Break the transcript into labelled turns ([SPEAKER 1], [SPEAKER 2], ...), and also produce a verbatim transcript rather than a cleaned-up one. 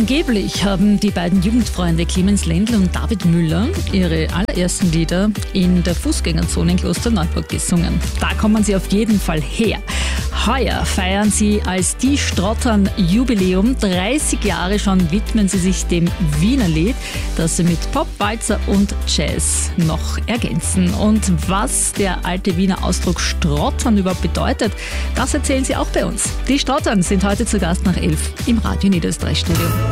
[SPEAKER 1] Angeblich haben die beiden Jugendfreunde Clemens Lendl und David Müller ihre allerersten Lieder in der Fußgängerzone in Klosterneuburg gesungen. Da kommen sie auf jeden Fall her. Heuer feiern sie als Die Strottern Jubiläum. dreißig Jahre schon widmen sie sich dem Wienerlied, das sie mit Pop, Walzer und Jazz noch ergänzen. Und was der alte Wiener Ausdruck Strottern überhaupt bedeutet, das erzählen sie auch bei uns. Die Strottern sind heute zu Gast nach elf im Radio Niederösterreich Studio.